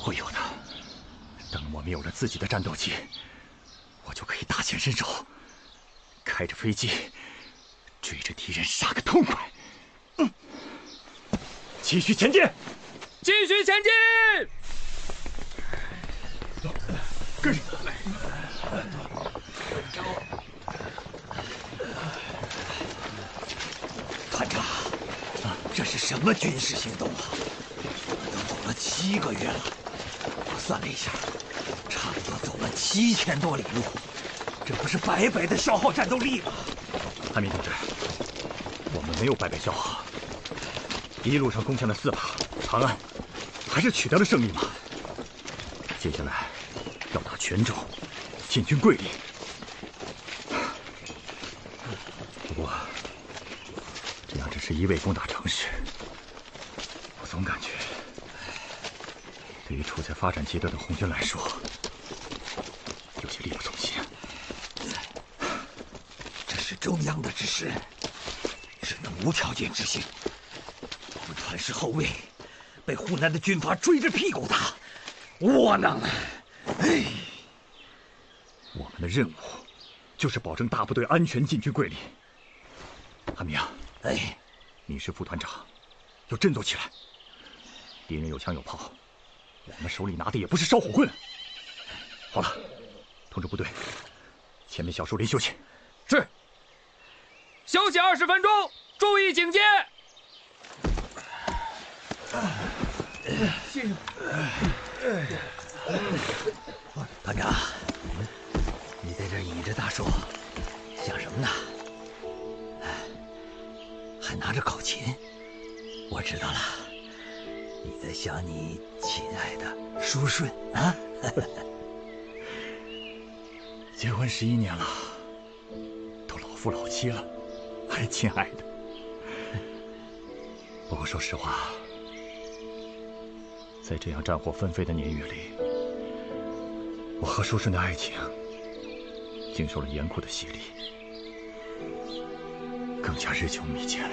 会有的。等我们有了自己的战斗机，我就可以大显身手，开着飞机追着敌人杀个痛快。继续前进， 继续前进！ 跟上！ 团长，这是什么军事行动啊？我都走了7个月了，我算了一下，差不多走了7000多里路，这不是白白的消耗战斗力吗？ 汉民同志，我们没有白白消耗，一路上攻下了4把长安，还是取得了胜利嘛。接下来要打泉州，进军桂林。不过，这样只是一味攻打城市，我总感觉，对于处在发展阶段的红军来说，有些力不从心。 这是中央的指示，只能无条件执行。我们团师后卫被湖南的军阀追着屁股打，窝囊啊！哎， 我们的任务就是保证大部队安全进军桂林。汉明， 哎， 你是副团长，要振作起来。敌人有枪有炮，我们手里拿的也不是烧火棍。好了，通知部队，前面小树林休息。 是。休息20分钟，注意警戒。 先生，团长，你在这倚着大树，想什么呢？还拿着口琴，我知道了，你在想你亲爱的叔顺啊。 结婚11年了，都老夫老妻了，还亲爱的。不过说实话，在这样战火纷飞的年月里，我和书顺的爱情经受了严酷的洗礼，更加日久弥坚了。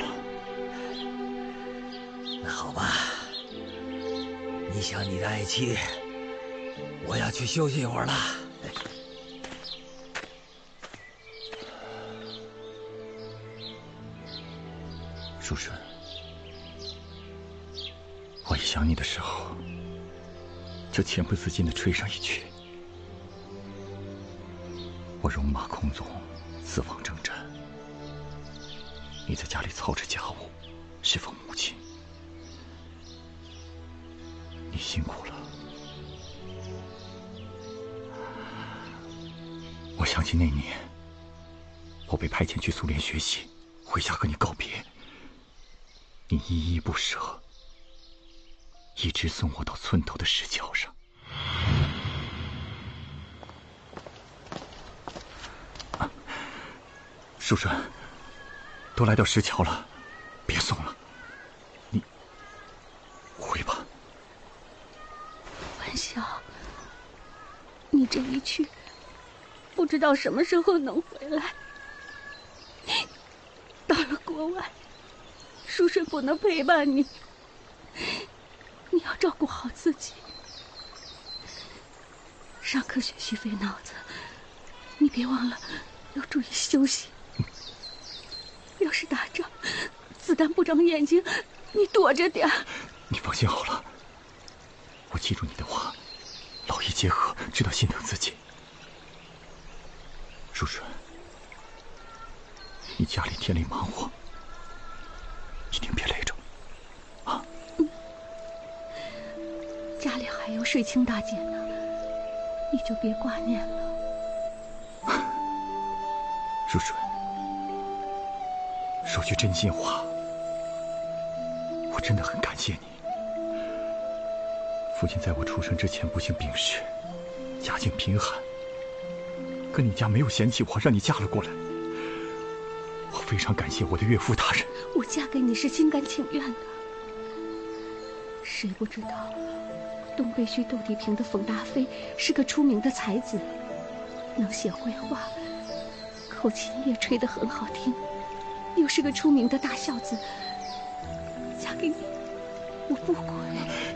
那好吧，你想你的爱妻，我要去休息一会儿了。 书顺，我一想你的时候，就情不自禁地吹上一曲。我戎马倥偬，四方征战，你在家里操持家务，侍奉母亲，你辛苦了。我想起那年，我被派遣去苏联学习，回家和你告别，你依依不舍，一直送我到村头的石桥上。书顺，都来到石桥了，别送了，你回吧。 文晓，你这一去，不知道什么时候能回来。到了国外，书顺不能陪伴你，你要照顾好自己。上课学习费脑子，你别忘了要注意休息。要是打仗，子弹不长眼睛，你躲着点。 你放心好了，我记住你的话，劳逸结合，知道心疼自己。书顺，你家里天里忙活，一定别累着，啊？ 家里还有水清大姐呢，你就别挂念了。 书顺，说句真心话，我真的很感谢你。父亲在我出生之前不幸病逝，家境贫寒，可你家没有嫌弃我，让你嫁了过来。我非常感谢我的岳父大人。 我嫁给你是心甘情愿的。谁不知道东北区窦地平的冯大飞是个出名的才子，能写绘画，口琴也吹得很好听，又是个出名的大孝子。嫁给你，我不亏。